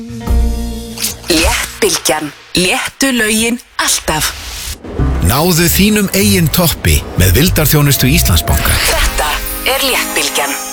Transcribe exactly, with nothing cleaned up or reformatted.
Léttbylgjan, léttu lögin alltaf. Náðu þínum eigin toppi með vildarþjónustu Íslandsbanka. Þetta er Léttbylgjan.